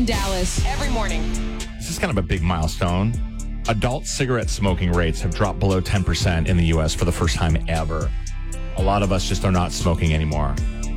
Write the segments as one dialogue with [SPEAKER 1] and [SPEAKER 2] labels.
[SPEAKER 1] Dallas.
[SPEAKER 2] Every morning.
[SPEAKER 3] This is kind of a big milestone. Adult cigarette smoking rates have dropped below 10% in the U.S. for the first time ever. A lot of us just are not smoking anymore.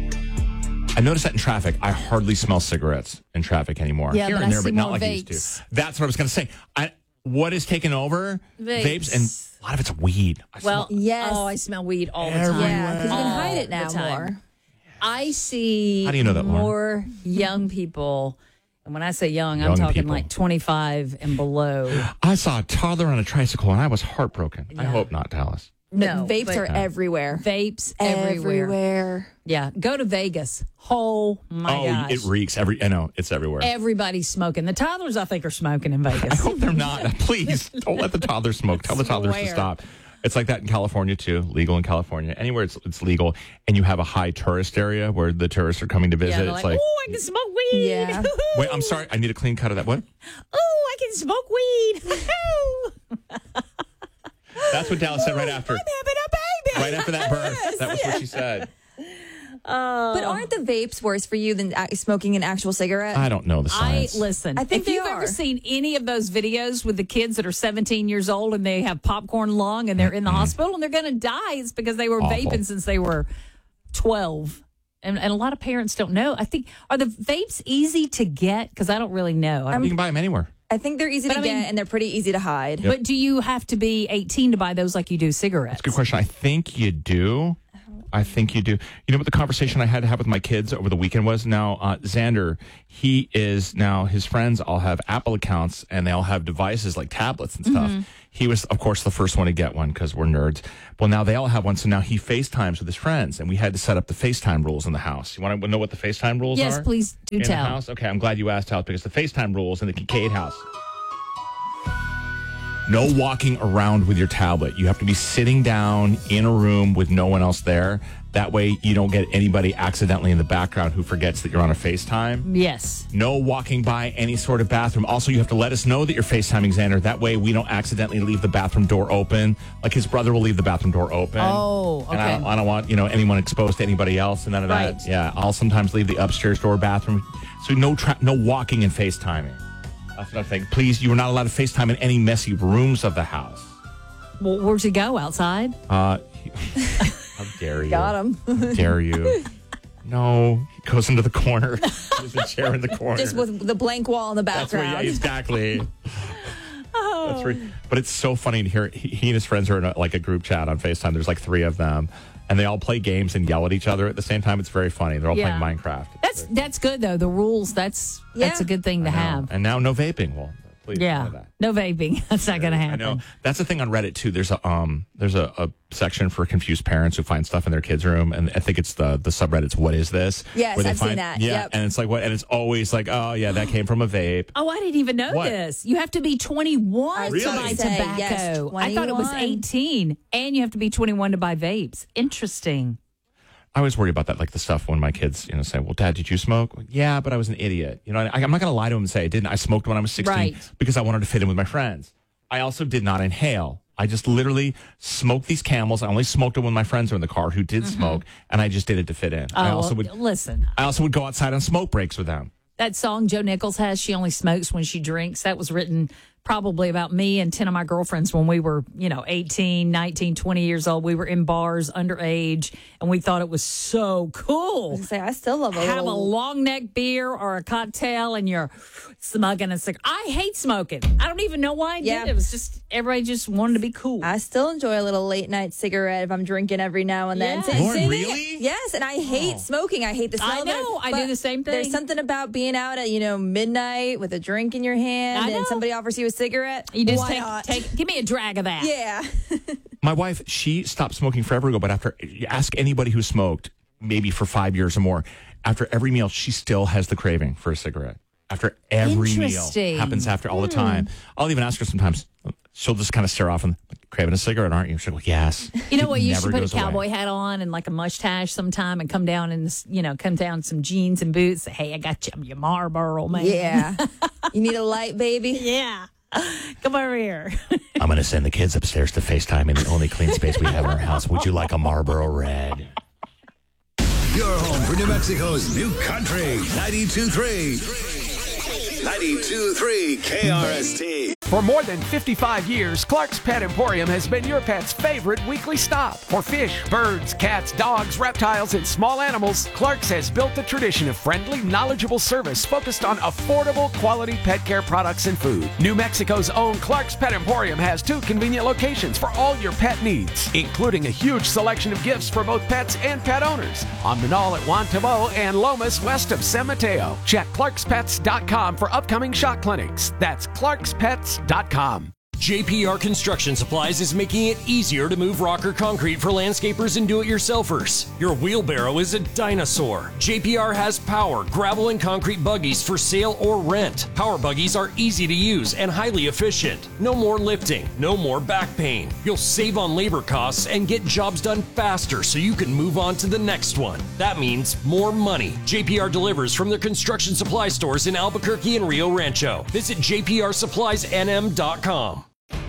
[SPEAKER 3] I noticed that in traffic. I hardly smell cigarettes in traffic anymore.
[SPEAKER 1] Yeah,
[SPEAKER 3] Here
[SPEAKER 1] but
[SPEAKER 3] and
[SPEAKER 1] I
[SPEAKER 3] there,
[SPEAKER 1] see
[SPEAKER 3] but not
[SPEAKER 1] more
[SPEAKER 3] like I
[SPEAKER 1] vapes.
[SPEAKER 3] used to. That's what I was going to say. What is taking over?
[SPEAKER 1] Vapes.
[SPEAKER 3] And a lot of it's weed.
[SPEAKER 1] Well,
[SPEAKER 4] Yes.
[SPEAKER 1] Oh, I smell weed all the
[SPEAKER 3] Everywhere.
[SPEAKER 1] time.
[SPEAKER 4] Yeah, because you can
[SPEAKER 1] All
[SPEAKER 4] hide it now
[SPEAKER 1] the time.
[SPEAKER 4] more.
[SPEAKER 1] I see
[SPEAKER 3] How do you know that, Lauren?
[SPEAKER 1] more young people. And when I say young, I'm
[SPEAKER 3] Young
[SPEAKER 1] talking
[SPEAKER 3] people.
[SPEAKER 1] like 25 and below.
[SPEAKER 3] I saw a toddler on a tricycle and I was heartbroken. I
[SPEAKER 1] Yeah.
[SPEAKER 3] hope not, Dallas.
[SPEAKER 1] No,
[SPEAKER 4] Vapes
[SPEAKER 1] but
[SPEAKER 4] are everywhere.
[SPEAKER 1] vapes everywhere. Yeah, go to Vegas. Oh my gosh.
[SPEAKER 3] It reeks. I know, it's everywhere.
[SPEAKER 1] Everybody's smoking. The toddlers, I think, are smoking in
[SPEAKER 3] I
[SPEAKER 1] Vegas.
[SPEAKER 3] hope they're not. Please don't let the toddlers smoke. Tell the toddlers to
[SPEAKER 1] Swear.
[SPEAKER 3] stop. It's like that in California too. Legal in California. Anywhere it's legal, and you have a high tourist area where the tourists are coming to visit.
[SPEAKER 1] Yeah, they're
[SPEAKER 3] it's
[SPEAKER 1] like,
[SPEAKER 3] like,
[SPEAKER 1] oh, I can smoke weed.
[SPEAKER 4] Yeah.
[SPEAKER 3] wait, I'm sorry. I need a clean cut of that. What?
[SPEAKER 1] Oh, I can smoke weed.
[SPEAKER 3] That's what Dallas said right after.
[SPEAKER 1] I'm having a baby.
[SPEAKER 3] Right after that birth. That was what she said.
[SPEAKER 4] But aren't the vapes worse for you than smoking an actual cigarette?
[SPEAKER 3] I don't know the
[SPEAKER 1] I
[SPEAKER 3] science.
[SPEAKER 1] listen.
[SPEAKER 4] I think
[SPEAKER 1] if
[SPEAKER 4] they
[SPEAKER 1] you've
[SPEAKER 4] are.
[SPEAKER 1] ever seen any of those videos with the kids that are 17 years old and they have popcorn lung and they're in the hospital and they're going to die, it's because they were
[SPEAKER 3] Awful.
[SPEAKER 1] vaping since they were 12. And a lot of parents don't know. I think, are the vapes easy to get? Because I don't really know.
[SPEAKER 3] You can buy them anywhere.
[SPEAKER 4] I think they're easy
[SPEAKER 1] But
[SPEAKER 4] to
[SPEAKER 1] I mean-
[SPEAKER 4] get and they're pretty easy to hide.
[SPEAKER 1] But do you have to be 18 to buy those like you do cigarettes?
[SPEAKER 3] Good question. I think you do. I think you do. You know what the conversation I had to have with my kids over the weekend was? Now, Xander, his friends all have Apple accounts and they all have devices like tablets and stuff. He was, of course, the first one to get one because we're nerds. Well, now they all have one. So now he FaceTimes with his friends and we had to set up the FaceTime rules in the house. You want to know what the FaceTime rules are?
[SPEAKER 1] Yes, please do
[SPEAKER 3] in the
[SPEAKER 1] tell.
[SPEAKER 3] house? Okay, I'm glad you asked, Alex, because the FaceTime rules in the Kincaid house. No walking around with your tablet. You have to be sitting down in a room with no one else there. That way you don't get anybody accidentally in the background who forgets that you're on a FaceTime.
[SPEAKER 1] Yes.
[SPEAKER 3] No walking by any sort of bathroom. Also, you have to let us know that you're FaceTiming Xander. That way we don't accidentally leave the bathroom door open. Like his brother will leave the bathroom door open.
[SPEAKER 1] Oh,
[SPEAKER 3] And
[SPEAKER 1] okay.
[SPEAKER 3] I don't want, anyone exposed to anybody else and none of
[SPEAKER 1] Right.
[SPEAKER 3] that. Yeah, I'll sometimes leave the upstairs door bathroom. So no walking and FaceTiming. That's what I think. Please, you are not allowed to FaceTime in any messy rooms of the house.
[SPEAKER 1] Well, where'd you go? Outside?
[SPEAKER 3] How dare you?
[SPEAKER 4] Got 'em.
[SPEAKER 3] How dare you? No, he goes into the corner. There's a chair in the corner.
[SPEAKER 4] Just with the blank wall in the
[SPEAKER 3] That's where,
[SPEAKER 4] background.
[SPEAKER 3] yeah, exactly. That's right. But it's so funny to hear. He and his friends are in a group chat on FaceTime. There's like 3 of them. And they all play games and yell at each other at the same time. It's very funny. They're all
[SPEAKER 1] Yeah.
[SPEAKER 3] playing Minecraft.
[SPEAKER 1] That's good, though. The rules, that's a good thing to have.
[SPEAKER 3] And now no vaping. Well, please. none
[SPEAKER 1] Yeah.
[SPEAKER 3] of that.
[SPEAKER 1] No vaping. That's not going to happen.
[SPEAKER 3] I know. That's the thing on Reddit too. There's a section for confused parents who find stuff in their kids' room, and I think it's the subreddit's "What is this?"
[SPEAKER 4] Yes,
[SPEAKER 3] where they
[SPEAKER 4] I've seen that.
[SPEAKER 3] Yeah,
[SPEAKER 4] Yep.
[SPEAKER 3] and it's like what, and it's always like, oh yeah, that came from a vape.
[SPEAKER 1] Oh, I didn't even know
[SPEAKER 3] What?
[SPEAKER 1] this. You have to be 21
[SPEAKER 4] I
[SPEAKER 1] to
[SPEAKER 3] was
[SPEAKER 1] buy
[SPEAKER 3] gonna
[SPEAKER 4] say,
[SPEAKER 1] tobacco.
[SPEAKER 4] yes,
[SPEAKER 1] I thought it was
[SPEAKER 4] 21.
[SPEAKER 1] 18, and you have to be 21 to buy vapes. Interesting.
[SPEAKER 3] I always worry about that, like the stuff when my kids, say, "Well, Dad, did you smoke?" Well, yeah, but I was an idiot. I'm not going to lie to him and say I didn't. I smoked when I was 16
[SPEAKER 1] Right.
[SPEAKER 3] because I wanted to fit in with my friends. I also did not inhale. I just literally smoked these Camels. I only smoked them when my friends were in the car who did smoke, and I just did it to fit in. I also would
[SPEAKER 1] listen.
[SPEAKER 3] go outside on smoke breaks with them.
[SPEAKER 1] That song Joe Nichols has, "She Only Smokes When She Drinks," that was written probably about me and 10 of my girlfriends when we were, 18, 19, 20 years old. We were in bars underage, and we thought it was so cool.
[SPEAKER 4] I still love a
[SPEAKER 1] Have a
[SPEAKER 4] little.
[SPEAKER 1] long neck beer or a cocktail and you're smoking a cigarette. I hate smoking. I don't even know why I did.
[SPEAKER 4] Yeah.
[SPEAKER 1] It was just, everybody just wanted to be cool.
[SPEAKER 4] I still enjoy a little late night cigarette if I'm drinking every now and then.
[SPEAKER 1] Yeah.
[SPEAKER 3] Lauren,
[SPEAKER 4] Sitting-
[SPEAKER 3] really?
[SPEAKER 4] Yes, and I hate smoking. I hate the smell
[SPEAKER 1] I
[SPEAKER 4] of it.
[SPEAKER 1] know. I do
[SPEAKER 4] but
[SPEAKER 1] the same thing.
[SPEAKER 4] There's something about being out at, midnight with a drink in your hand
[SPEAKER 1] I know.
[SPEAKER 4] and somebody offers you a cigarette.
[SPEAKER 1] You just
[SPEAKER 4] Why not?
[SPEAKER 1] give me a drag of that.
[SPEAKER 4] Yeah.
[SPEAKER 3] My wife, she stopped smoking forever ago, but after you ask anybody who smoked, maybe for 5 years or more, after every meal, she still has the craving for a cigarette. After every meal.
[SPEAKER 1] Interesting.
[SPEAKER 3] Happens after all the time. I'll even ask her sometimes. She'll just kind of stare off and, craving a cigarette, aren't you? She'll go, yes.
[SPEAKER 1] You know what? You should
[SPEAKER 3] Never
[SPEAKER 1] put a
[SPEAKER 3] goes away.
[SPEAKER 1] cowboy hat on and like a mustache sometime and come down in come down some jeans and boots. Say, hey, I got you, your Marlboro, man.
[SPEAKER 4] Yeah. You need a light, baby?
[SPEAKER 1] Yeah. Come over here.
[SPEAKER 3] I'm going to send the kids upstairs to FaceTime in the only clean space we have in our house. Would you like a Marlboro Red?
[SPEAKER 5] Your home for New Mexico's new country, 92.3.
[SPEAKER 2] 92.3 KRST.
[SPEAKER 5] For more than 55 years, Clark's Pet Emporium has been your pet's favorite weekly stop. For fish, birds, cats, dogs, reptiles, and small animals, Clark's has built the tradition of friendly, knowledgeable service focused on affordable, quality pet care products and food. New Mexico's own Clark's Pet Emporium has 2 convenient locations for all your pet needs, including a huge selection of gifts for both pets and pet owners. On the Knoll at Juan Tabo and Lomas west of San Mateo. Check clarkspets.com for upcoming shot clinics. That's clarkspets.com.
[SPEAKER 6] JPR Construction Supplies is making it easier to move rock or concrete for landscapers and do-it-yourselfers. Your wheelbarrow is a dinosaur. JPR has power, gravel, and concrete buggies for sale or rent. Power buggies are easy to use and highly efficient. No more lifting, no more back pain. You'll save on labor costs and get jobs done faster so you can move on to the next one. That means more money. JPR delivers from their construction supply stores in Albuquerque and Rio Rancho. Visit jprsuppliesnm.com.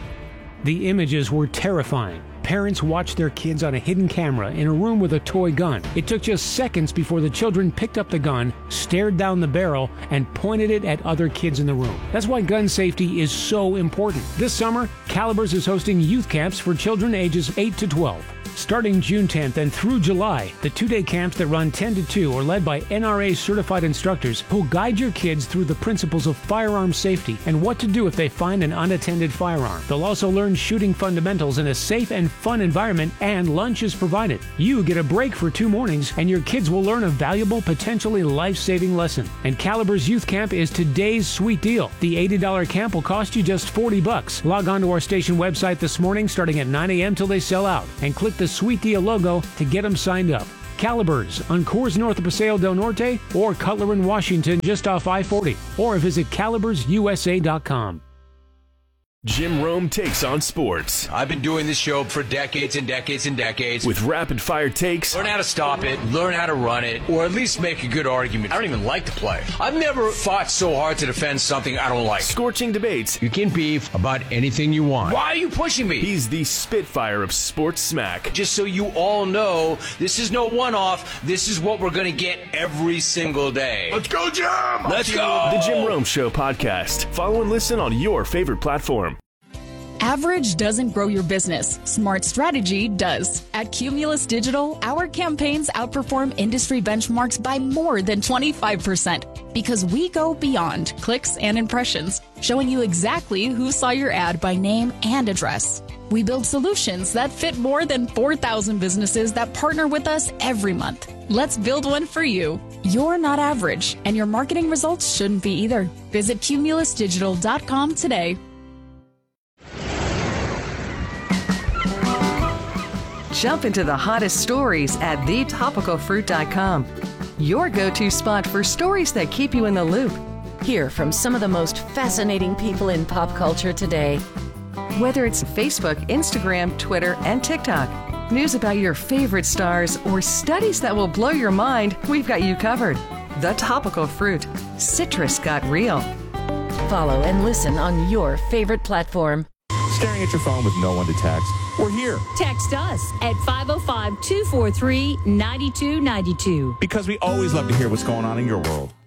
[SPEAKER 7] The images were terrifying. Parents watched their kids on a hidden camera in a room with a toy gun. It took just seconds before the children picked up the gun, stared down the barrel, and pointed it at other kids in the room. That's why gun safety is so important. This summer, Calibers is hosting youth camps for children ages 8 to 12. Starting June 10th and through July, the 2-day camps that run 10 to 2 are led by NRA certified instructors who'll guide your kids through the principles of firearm safety and what to do if they find an unattended firearm. They'll also learn shooting fundamentals in a safe and fun environment, and lunch is provided. You get a break for 2 mornings, and your kids will learn a valuable, potentially life-saving lesson. And Calibers Youth Camp is today's sweet deal. The $80 camp will cost you just $40. Log on to our station website this morning starting at 9 a.m. till they sell out, and click the Sweet Deal logo to get them signed up. Calibers on Coors north of Paseo del Norte or Cutler in Washington just off I-40, or visit calibersusa.com.
[SPEAKER 8] Jim Rome takes on sports.
[SPEAKER 9] I've been doing this show for decades and decades and decades.
[SPEAKER 8] With rapid-fire takes.
[SPEAKER 9] Learn how to stop it, learn how to run it, or at least make a good argument. I don't even like to play. I've never fought so hard to defend something I don't like.
[SPEAKER 8] Scorching debates.
[SPEAKER 9] You can beef about anything you want. Why are you pushing me?
[SPEAKER 8] He's the Spitfire of sports smack.
[SPEAKER 9] Just so you all know, this is no one-off. This is what we're going to get every single day.
[SPEAKER 8] Let's go, Jim!
[SPEAKER 9] Let's go!
[SPEAKER 8] The Jim Rome Show podcast. Follow and listen on your favorite platform.
[SPEAKER 10] Average doesn't grow your business. Smart strategy does. At Cumulus Digital, our campaigns outperform industry benchmarks by more than 25% because we go beyond clicks and impressions, showing you exactly who saw your ad by name and address. We build solutions that fit more than 4,000 businesses that partner with us every month. Let's build one for you. You're not average, and your marketing results shouldn't be either. Visit cumulusdigital.com today.
[SPEAKER 11] Jump into the hottest stories at thetopicalfruit.com. Your go-to spot for stories that keep you in the loop.
[SPEAKER 12] Hear from some of the most fascinating people in pop culture today.
[SPEAKER 11] Whether it's Facebook, Instagram, Twitter, and TikTok, news about your favorite stars, or studies that will blow your mind, we've got you covered. The Topical Fruit. Citrus got real.
[SPEAKER 12] Follow and listen on your favorite platform.
[SPEAKER 3] Staring at your phone with no one to text? We're here.
[SPEAKER 1] Text us at 505-243-9292.
[SPEAKER 3] Because we always love to hear what's going on in your world.